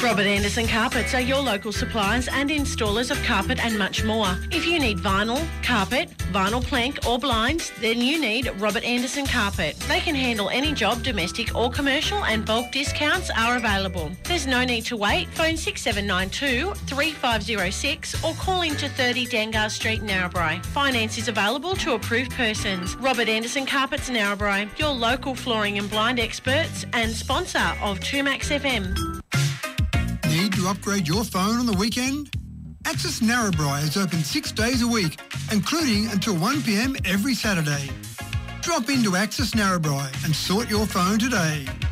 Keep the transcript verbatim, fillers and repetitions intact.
Robert Anderson Carpets are your local suppliers and installers of carpet and much more. If you need vinyl, carpet, vinyl plank or blinds, then you need Robert Anderson Carpet. They can handle any job, domestic or commercial, and bulk discounts are available. There's no need to wait. Phone six seven nine two, three five zero six or call into thirty Dangar Street, Narrabri. Finance is available to approved persons. Robert Anderson Carpets, Narrabri, your local flooring and blind experts and sponsor of two Max F M. Need to upgrade your phone on the weekend? Access Narrabri is open six days a week, including until one p m every Saturday. Drop into Access Narrabri and sort your phone today.